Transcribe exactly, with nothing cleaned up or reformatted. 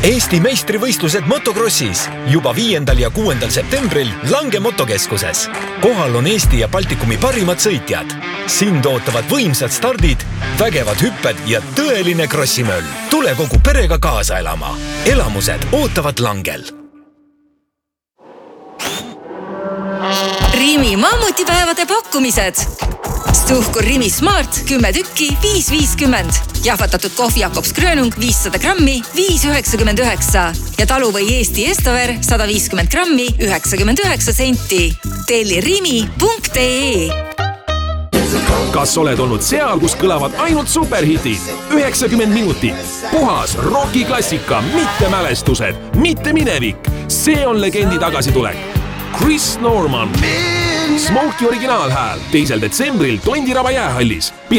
Eesti meistrivõistlused motokrossis juba viiendal ja kuuendal septembril Lange motokeskuses. Kohal on Eesti ja Baltikumi parimad sõitjad. Sind ootavad võimsad stardid, vägevad hüpped ja tõeline krossimöll. Tule kogu perega kaasa elama. Elamused ootavad Langel. Rimi mammutipäevade pakkumised. Stuhkur Rimi Smart kümme tükki viis viiskümmend. Jahvatatud kohvi Jakobs Grönung viissada grammi viis üheksakümmend üheksa. Ja taluvõi Eesti Estover sada viiskümmend grammi üheksakümmend üheksa senti. Telli rimi punkt ee. Kas oled olnud seal, kus kõlavad ainult superhitid? üheksakümmend minutit. Puhas rokiklassika, mitte mälestused, mitte minevik. See on legendi tagasitulek. Chris Norman. Smokey originaalhääl teisel detsembril Tondiraba jäähallis.